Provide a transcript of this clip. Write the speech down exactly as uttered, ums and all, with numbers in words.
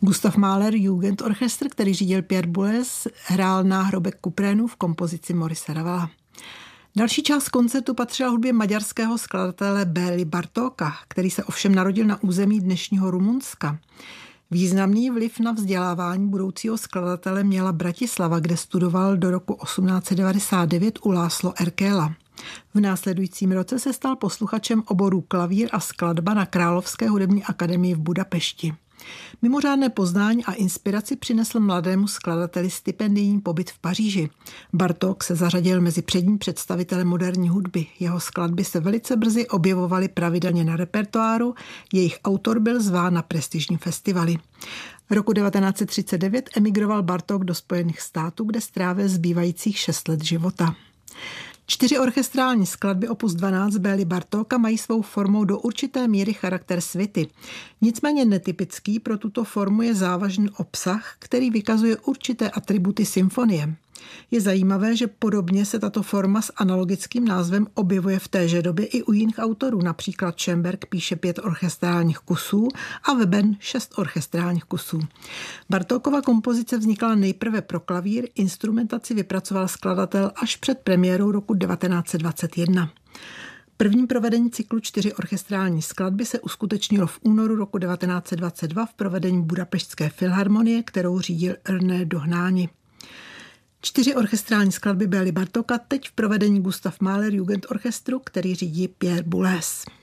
Gustav Mahler Jugendorchester, který řídil Pierre Boulez, hrál náhrobek Kuprénu v kompozici Maurice Ravela. Další část koncertu patřila hudbě maďarského skladatele Béli Bartóka, který se ovšem narodil na území dnešního Rumunska. Významný vliv na vzdělávání budoucího skladatele měla Bratislava, kde studoval do roku osmnáct set devadesát devět u László Erkéla. V následujícím roce se stal posluchačem oborů klavír a skladba na Královské hudební akademii v Budapešti. Mimořádné poznání a inspiraci přinesl mladému skladateli stipendijní pobyt v Paříži. Bartók se zařadil mezi přední představitele moderní hudby. Jeho skladby se velice brzy objevovaly pravidelně na repertoáru, jejich autor byl zván na prestižní festivaly. Roku devatenáct set třicet devět emigroval Bartók do Spojených států, kde strávil zbývajících šest let života. Čtyři orchestrální skladby opus dvanáct Béli Bartóka mají svou formou do určité míry charakter svity. Nicméně netypický pro tuto formu je závažný obsah, který vykazuje určité atributy symfonie. Je zajímavé, že podobně se tato forma s analogickým názvem objevuje v téže době i u jiných autorů. Například Schönberg píše pět orchestrálních kusů a Webern šest orchestrálních kusů. Bartókova kompozice vznikla nejprve pro klavír, instrumentaci vypracoval skladatel až před premiérou roku devatenáct set dvacet jedna. První provedení cyklu čtyři orchestrální skladby se uskutečnilo v únoru roku devatenáct set dvacet dva v provedení Budapeštské filharmonie, kterou řídil René Dohnányi. Čtyři orchestrální skladby Béli Bartóka teď v provedení Gustav Mahler Jugendorchestru, který řídí Pierre Boulez.